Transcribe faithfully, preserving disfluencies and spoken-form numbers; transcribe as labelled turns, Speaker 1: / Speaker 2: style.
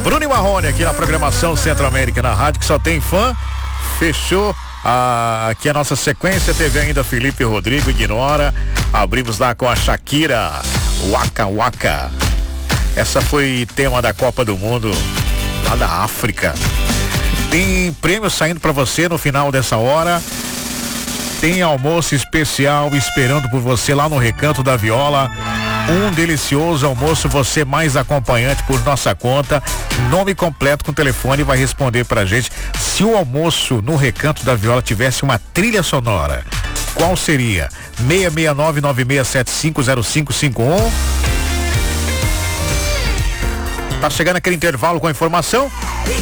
Speaker 1: Bruno e Marrone aqui na programação Centro-América na rádio, que só tem fã. Fechou ah, aqui a nossa sequência. Teve ainda Felipe Rodrigo, Ignora. Abrimos lá com a Shakira, Waka Waka. Essa foi tema da Copa do Mundo lá da África. Tem prêmio saindo para você no final dessa hora. Tem almoço especial esperando por você lá no Recanto da Viola. Um delicioso almoço, você mais acompanhante por nossa conta. Nome completo com telefone, vai responder pra gente. Se o almoço no Recanto da Viola tivesse uma trilha sonora, qual seria? seis seis nove nove seis sete cinco zero cinco cinco um. Tá chegando aquele intervalo com a informação.